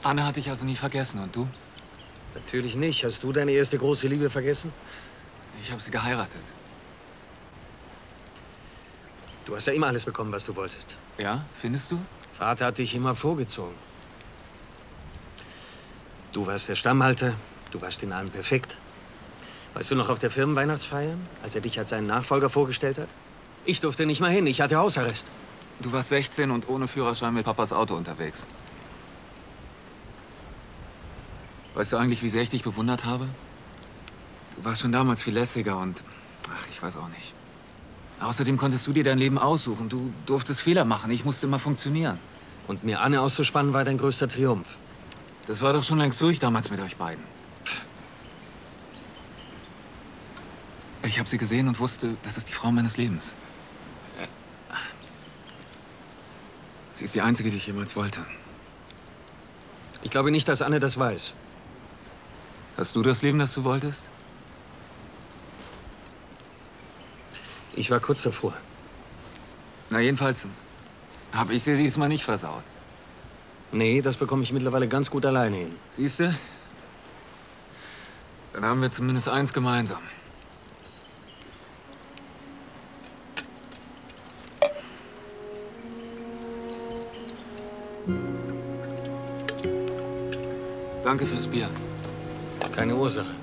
Anne hatte ich also nie vergessen. Und du? Natürlich nicht. Hast du deine erste große Liebe vergessen? Ich habe sie geheiratet. Du hast ja immer alles bekommen, was du wolltest. Ja, findest du? Vater hat dich immer vorgezogen. Du warst der Stammhalter, du warst in allem perfekt. Weißt du noch auf der Firmenweihnachtsfeier, als er dich als seinen Nachfolger vorgestellt hat? Ich durfte nicht mal hin, ich hatte Hausarrest. Du warst 16 und ohne Führerschein mit Papas Auto unterwegs. Weißt du eigentlich, wie sehr ich dich bewundert habe? Du warst schon damals viel lässiger und... Ach, ich weiß auch nicht. Außerdem konntest du dir dein Leben aussuchen. Du durftest Fehler machen. Ich musste immer funktionieren. Und mir Anne auszuspannen war dein größter Triumph. Das war doch schon längst durch damals mit euch beiden. Ich habe sie gesehen und wusste, das ist die Frau meines Lebens. Sie ist die einzige, die ich jemals wollte. Ich glaube nicht, dass Anne das weiß. Hast du das Leben, das du wolltest? Ich war kurz davor. Na, jedenfalls habe ich sie diesmal nicht versaut. Nee, das bekomme ich mittlerweile ganz gut alleine hin. Siehst du? Dann haben wir zumindest eins gemeinsam. Danke fürs Bier. Keine Ursache.